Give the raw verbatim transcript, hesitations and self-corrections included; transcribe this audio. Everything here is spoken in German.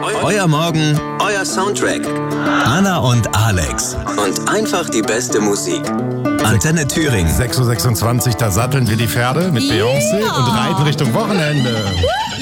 Euer Morgen, euer Soundtrack. Anna und Alex. Und einfach die beste Musik. Antenne Thüringen. sechs Uhr sechsundzwanzig, da satteln wir die Pferde mit Beyoncé Ja. und reiten Richtung Wochenende.